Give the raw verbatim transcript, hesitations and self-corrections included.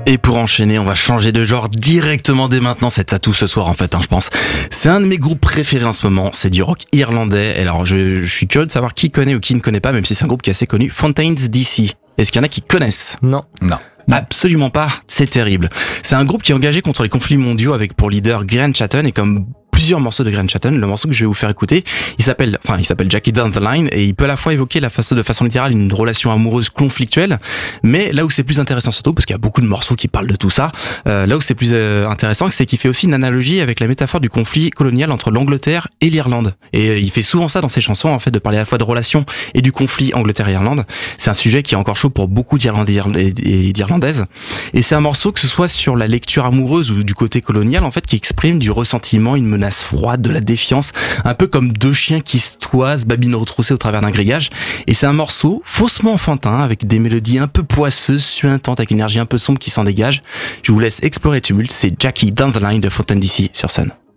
Et pour enchaîner, on va changer de genre directement dès maintenant. C'est ça tout ce soir en fait, hein, je pense. C'est un de mes groupes préférés en ce moment. C'est du rock irlandais. Et alors, je, je suis curieux de savoir qui connaît ou qui ne connaît pas, même si c'est un groupe qui est assez connu. Fountains D C. Est-ce qu'il y en a qui connaissent ? Non. Non. Absolument pas. C'est terrible. C'est un groupe qui est engagé contre les conflits mondiaux avec pour leader Graham Chatton, et comme plusieurs morceaux de Graham Chatton, le morceau que je vais vous faire écouter, il s'appelle, enfin, il s'appelle Jackie Down the Line, et il peut à la fois évoquer la façon, de façon littérale une relation amoureuse conflictuelle, mais là où c'est plus intéressant surtout, parce qu'il y a beaucoup de morceaux qui parlent de tout ça, euh, là où c'est plus euh, intéressant, c'est qu'il fait aussi une analogie avec la métaphore du conflit colonial entre l'Angleterre et l'Irlande. Et euh, il fait souvent ça dans ses chansons, en fait, de parler à la fois de relations et du conflit Angleterre-Irlande. C'est un sujet qui est encore chaud pour beaucoup d'Irlandais et d'Irlandaises. Et c'est un morceau, que ce soit sur la lecture amoureuse ou du côté colonial, en fait, qui exprime du ressentiment, une menace froide, de la défiance, un peu comme deux chiens qui se toisent, babines retroussées au travers d'un grillage. Et c'est un morceau faussement enfantin, avec des mélodies un peu poisseuses, suintantes, avec une énergie un peu sombre qui s'en dégage. Je vous laisse explorer Tumult, c'est Jackie Down the Line de Fountain D C sur Sun.